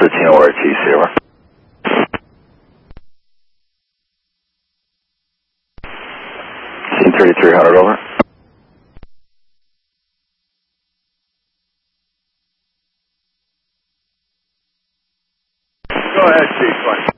13 ORTC, over. Scene 3300, over. Go ahead, Chief.